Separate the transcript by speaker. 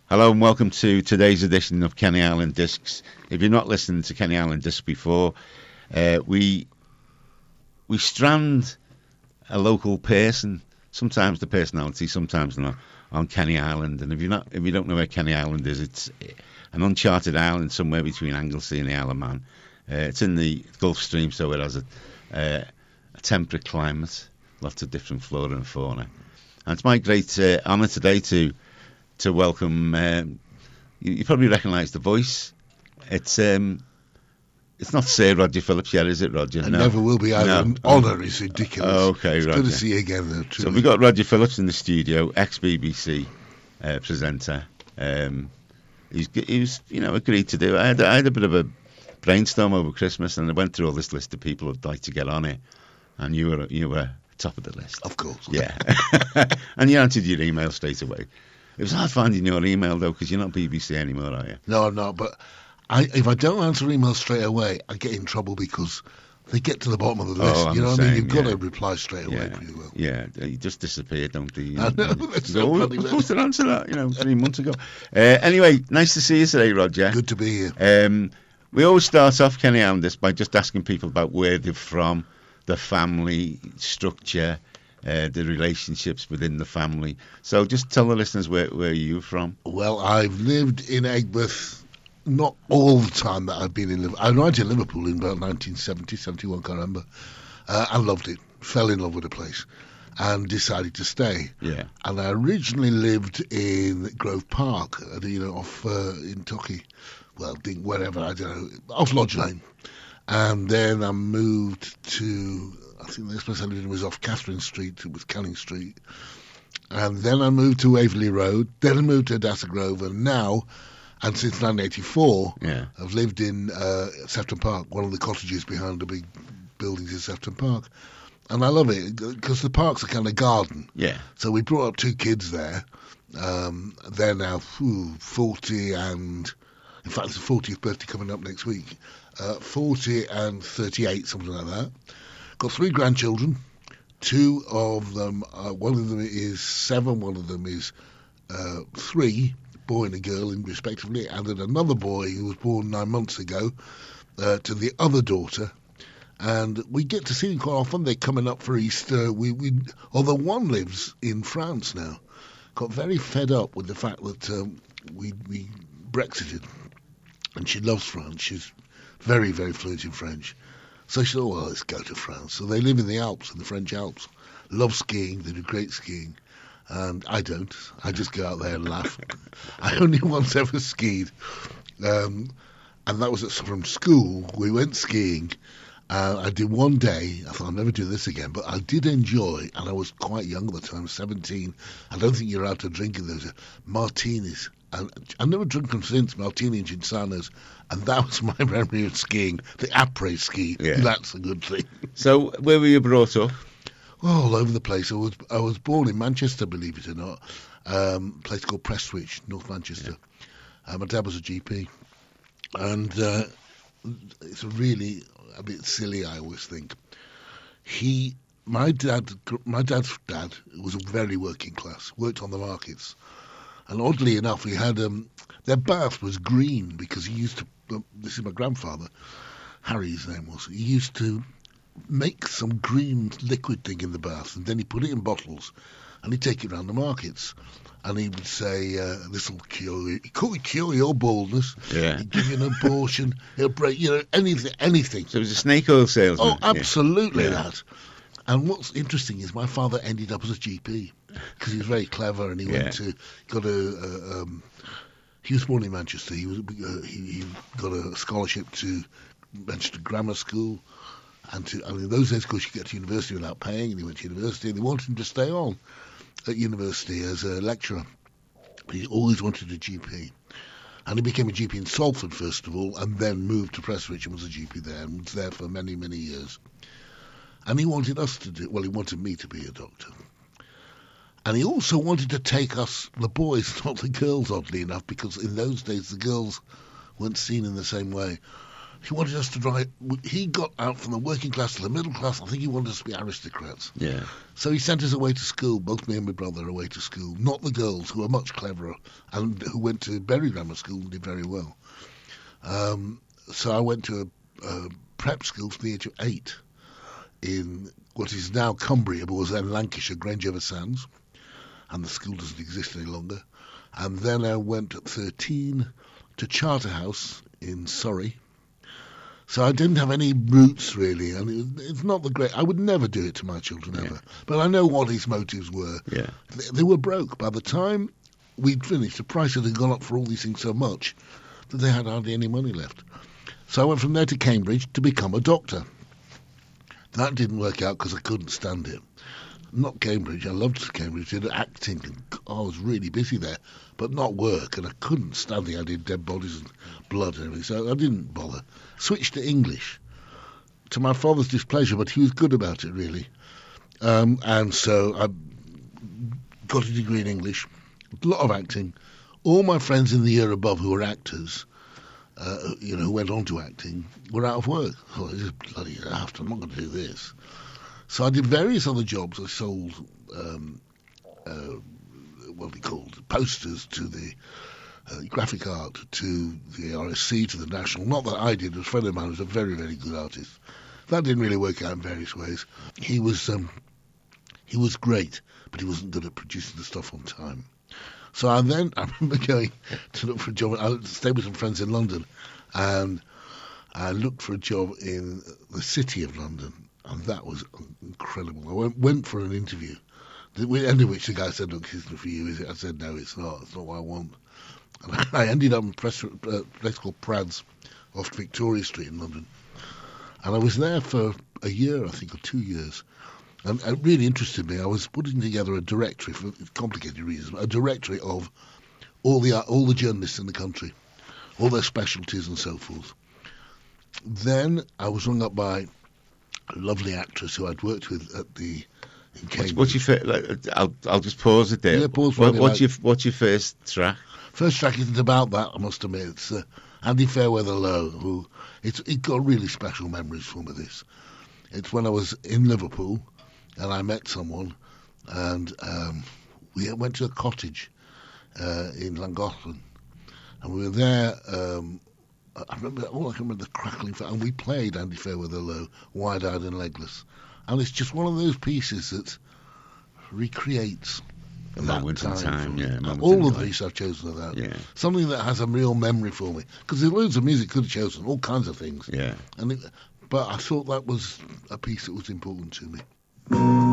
Speaker 1: Hello and welcome to today's edition of Kenny Island Discs. If you're not listening to Kenny Island Discs before, we strand a local person, sometimes the personality, sometimes not, on Kenny Island. And if you don't know where Kenny Island is, it's an uncharted island somewhere between Anglesey and the Isle of Man. It's in the Gulf Stream, so it has a temperate climate, lots of different flora and fauna. And it's my great honour today to welcome. You probably recognise the voice. It's not Sir Roger Phillips yet, is it, Roger?
Speaker 2: It never will be. An honour is ridiculous.
Speaker 1: Oh, okay,
Speaker 2: it's
Speaker 1: Roger.
Speaker 2: Good to see you again, though.
Speaker 1: So we've got Roger Phillips in the studio, ex-BBC presenter. He was, agreed to do. I had a bit of a brainstorm over Christmas, and I went through all this list of people who'd like to get on it, and you were top of the list.
Speaker 2: Of course.
Speaker 1: Yeah. And you answered your email straight away. It was hard finding your email, though, because you're not BBC anymore, are you?
Speaker 2: No, I'm not. But if I don't answer emails straight away, I get in trouble because they get to the bottom of the list.
Speaker 1: I'm
Speaker 2: you know
Speaker 1: the
Speaker 2: what I mean?
Speaker 1: same,
Speaker 2: You've got to reply straight away pretty well.
Speaker 1: Yeah, you just disappeared, don't you?
Speaker 2: I know, that's so
Speaker 1: I
Speaker 2: funny,
Speaker 1: was
Speaker 2: man.
Speaker 1: supposed to answer that, 3 months ago. Anyway, nice to see you today, Roger.
Speaker 2: Good to be here.
Speaker 1: We always start off, Kenny Islanders, by just asking people about where they're from, the family structure, the relationships within the family. So just tell the listeners where you're from.
Speaker 2: Well, I've lived in Aigburth not all the time that I've been in Liverpool. I arrived in Liverpool in about 1970, 71, can't remember. I loved it, fell in love with the place, and decided to stay.
Speaker 1: Yeah.
Speaker 2: And I originally lived in Grove Park, off in Torquay. Well, wherever, I don't know, off Lodge Lane. And then I moved to, I think the next place I lived in was off Catherine Street, it was Canning Street. And then I moved to Waverley Road, then I moved to Adassa Grove, and now, and since 1984, I've lived in Sefton Park, one of the cottages behind the big buildings in Sefton Park. And I love it, because the park's a kind of garden.
Speaker 1: Yeah.
Speaker 2: So we brought up 2 kids there. They're now 40 and... In fact, it's the 40th birthday coming up next week. 40 and 38, something like that. Got 3 grandchildren. 2 of them, one of them is 7, one of them is 3, boy and a girl, respectively, and then another boy who was born 9 months ago to the other daughter. And we get to see them quite often. They're coming up for Easter. Although one lives in France now. Got very fed up with the fact that we Brexited. And she loves France. She's very, very fluent in French. So she thought, well, let's go to France. So they live in the Alps, in the French Alps. Love skiing. They do great skiing. And I don't. I just go out there and laugh. I only once ever skied. And that was from school. We went skiing. I did one day. I thought, I'll never do this again. But I did enjoy, and I was quite young at the time, 17. I don't think you're allowed to drink in those. Martinis. And I've never drunk them since, Martini and Cinsanos, and that was my memory of skiing, the après ski. Yeah. That's a good thing.
Speaker 1: So, where were you brought up?
Speaker 2: Well, all over the place. I was born in Manchester, believe it or not, a place called Prestwich, North Manchester. Yeah. My dad was a GP, and it's really a bit silly, I always think. My dad's dad was a very working class, worked on the markets. And oddly enough, we had their bath was green because he used to. This is my grandfather, Harry, his name was. He used to make some green liquid thing in the bath, and then he put it in bottles, and he'd take it around the markets, and he would say, "This will cure you. It could cure your baldness.
Speaker 1: Yeah.
Speaker 2: He'd give you an abortion. It'll break, anything."
Speaker 1: So it was a snake oil salesman.
Speaker 2: Oh, absolutely that. And what's interesting is my father ended up as a GP because he was very clever, and he he was born in Manchester. He got a scholarship to Manchester Grammar School, and in those days, of course, you could get to university without paying, and he went to university, and they wanted him to stay on at university as a lecturer. But he always wanted a GP. And he became a GP in Salford, first of all, and then moved to Prestwich and was a GP there, and was there for many, many years. And he wanted he wanted me to be a doctor. And he also wanted to take us, the boys, not the girls, oddly enough, because in those days the girls weren't seen in the same way. He wanted us to drive. He got out from the working class to the middle class. I think he wanted us to be aristocrats.
Speaker 1: Yeah.
Speaker 2: So he sent us away to school, both me and my brother away to school. Not the girls, who were much cleverer and who went to Bury Grammar School and did very well. So I went to a prep school from the age of 8 in what is now Cumbria, but was then Lancashire, Grange-over-Sands, and the school doesn't exist any longer. And then I went at 13 to Charterhouse in Surrey. So I didn't have any roots, really, and it's not the great... I would never do it to my children, ever. But I know what his motives were.
Speaker 1: Yeah.
Speaker 2: They were broke. By the time we'd finished, the price had gone up for all these things so much that they had hardly any money left. So I went from there to Cambridge to become a doctor. That didn't work out because I couldn't stand it. Not Cambridge. I loved Cambridge. I did acting. I was really busy there, but not work, and I couldn't stand it. I did dead bodies and blood and everything, so I didn't bother. Switched to English, to my father's displeasure, but he was good about it, really. And so I got a degree in English, a lot of acting. All my friends in the year above who were actors, who went on to acting, were out of work. Oh, this is bloody daft. I'm not going to do this. So I did various other jobs. I sold, what they called, posters to the graphic art, to the RSC, to the National. Not that I did. A friend of mine was a very, very good artist. That didn't really work out in various ways. He was great, but he wasn't good at producing the stuff on time. So I remember going to look for a job. I stayed with some friends in London, and I looked for a job in the City of London. And that was incredible. I went for an interview, at the end of which the guy said, "Look, this isn't for you, is it?" I said, "No, it's not. It's not what I want." And I ended up in a place called Prads off Victoria Street in London. And I was there for a year, I think, or 2 years. And it really interested me. I was putting together a directory, for complicated reasons, a directory of all the journalists in the country, all their specialties and so forth. Then I was rung up by a lovely actress who I'd worked with in Cambridge.
Speaker 1: What's your first? I'll just pause it there.
Speaker 2: Yeah, pause.
Speaker 1: What's your first track?
Speaker 2: First track isn't about that, I must admit. It's Andy Fairweather Low, who it got really special memories for me. It's when I was in Liverpool and I met someone, and we went to a cottage in Llangollen, and we were there. I can remember the crackling, and we played Andy Fairweather Low, Wide-Eyed and Legless. And it's just one of those pieces that recreates
Speaker 1: a moment in time. Yeah,
Speaker 2: all of these I've chosen of that.
Speaker 1: Yeah.
Speaker 2: Something that has a real memory for me. Because there's loads of music could have chosen, all kinds of things.
Speaker 1: Yeah.
Speaker 2: But I thought that was a piece that was important to me.